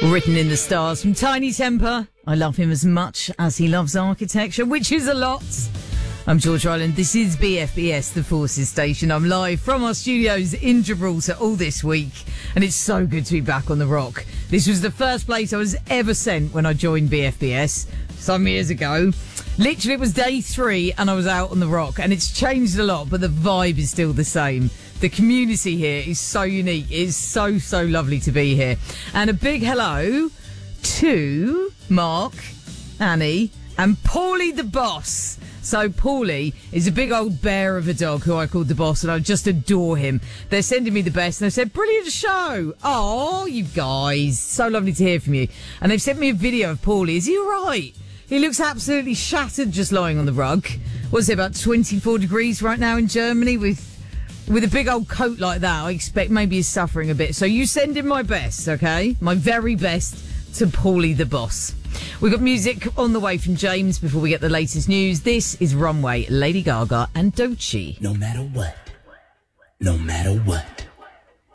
Written in the Stars from Tiny Temper. I love him as much as he loves architecture, which is a lot. I'm George Ryland. This is BFBS, the Forces Station. I'm live from our studios in Gibraltar all this week, and it's so good to be back on the rock. This was the first place I was ever sent when I joined BFBS some years ago. Literally, it was day 3 and I was out on the rock, and it's changed a lot, but the vibe is still the same. The community here is so unique. It is so, so lovely to be here. And a big hello to Mark, Annie, and Paulie the boss. So Paulie is a big old bear of a dog who I called the boss, and I just adore him. They're sending me the best, and they said, brilliant show. Oh, you guys. So lovely to hear from you. And they've sent me a video of Paulie. Is he all right? He looks absolutely shattered just lying on the rug. What's it, about 24 degrees right now in Germany with a big old coat like that? I expect maybe he's suffering a bit. So you send him my best, okay? My very best to Paulie the boss. We've got music on the way from James before we get the latest news. This is Runway, Lady Gaga and Doechii. No matter what. No matter what.